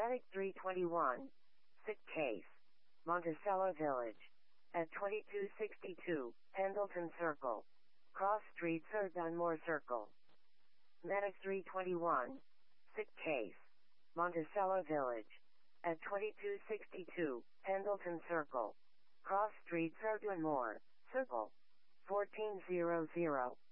Medic 321. Sick case. Monticello Village. At 2262, Pendleton Circle. Cross Street Sir Dunmore Circle. Medic 321. Sick case. Monticello Village. At 2262, Pendleton Circle. Cross Street Sir Dunmore Circle. 1400.